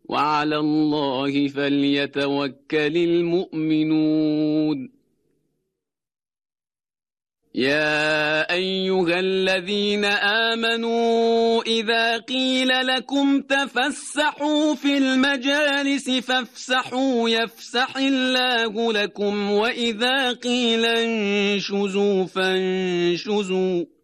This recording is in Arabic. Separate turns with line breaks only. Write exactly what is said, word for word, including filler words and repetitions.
وعلى الله فليتوكل المؤمنون. يا أيها الذين آمنوا إذا قيل لكم تفسحوا في المجالس فافسحوا يفسح الله لكم، وإذا قيل انشزوا فانشزوا